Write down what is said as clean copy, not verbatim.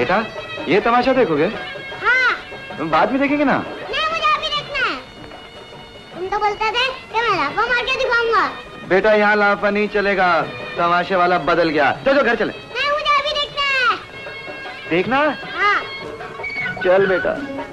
बेटा ये तमाशा देखोगे? हाँ। तुम बाद में देखेंगे ना? नहीं, मुझे अभी देखना है। तुम तो बोलते थे कि मैं लाफा मार के दिखाऊंगा। बेटा यहाँ लाफा नहीं चलेगा, तमाशे वाला बदल गया। चलो घर चले। नहीं, मुझे अभी देखना है। देखना? हाँ। चल बेटा।